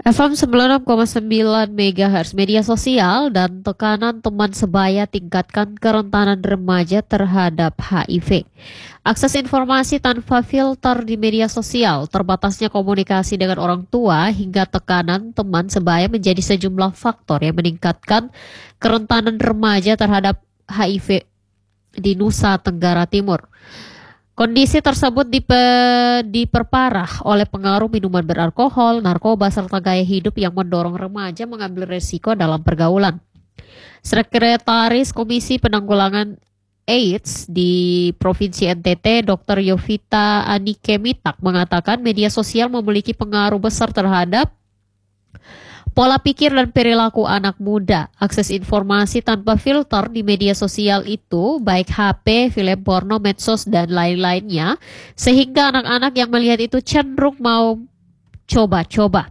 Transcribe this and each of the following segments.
FM 96,9 MHz media sosial dan tekanan teman sebaya tingkatkan kerentanan remaja terhadap HIV. Akses informasi tanpa filter di media sosial, terbatasnya komunikasi dengan orang tua hingga tekanan teman sebaya menjadi sejumlah faktor yang meningkatkan kerentanan remaja terhadap HIV di Nusa Tenggara Timur. Kondisi tersebut diperparah oleh pengaruh minuman beralkohol, narkoba, serta gaya hidup yang mendorong remaja mengambil risiko dalam pergaulan. Sekretaris Komisi Penanggulangan AIDS di Provinsi NTT, Dr. Yovita Anikemitak mengatakan media sosial memiliki pengaruh besar terhadap pola pikir dan perilaku anak muda. Akses informasi tanpa filter di media sosial itu, baik HP, film porno, medsos, dan lain-lainnya, sehingga anak-anak yang melihat itu cenderung mau coba-coba.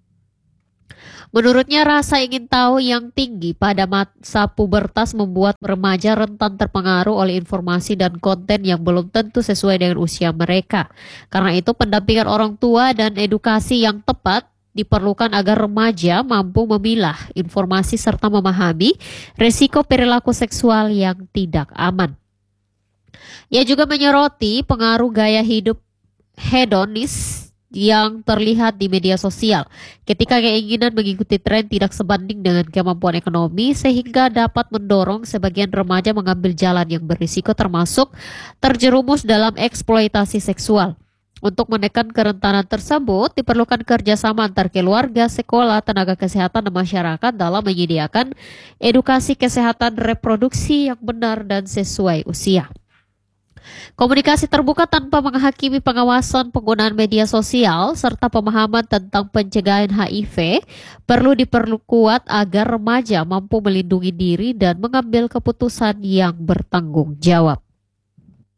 Menurutnya, rasa ingin tahu yang tinggi pada masa pubertas membuat remaja rentan terpengaruh oleh informasi dan konten yang belum tentu sesuai dengan usia mereka. Karena itu, pendampingan orang tua dan edukasi yang tepat diperlukan agar remaja mampu memilah informasi serta memahami risiko perilaku seksual yang tidak aman. Ia juga menyoroti pengaruh gaya hidup hedonis yang terlihat di media sosial ketika keinginan mengikuti tren tidak sebanding dengan kemampuan ekonomi sehingga dapat mendorong sebagian remaja mengambil jalan yang berisiko termasuk terjerumus dalam eksploitasi seksual. Untuk menekan kerentanan tersebut, diperlukan kerjasama antar keluarga, sekolah, tenaga kesehatan, dan masyarakat dalam menyediakan edukasi kesehatan reproduksi yang benar dan sesuai usia. Komunikasi terbuka tanpa menghakimi pengawasan penggunaan media sosial serta pemahaman tentang pencegahan HIV perlu diperkuat agar remaja mampu melindungi diri dan mengambil keputusan yang bertanggung jawab.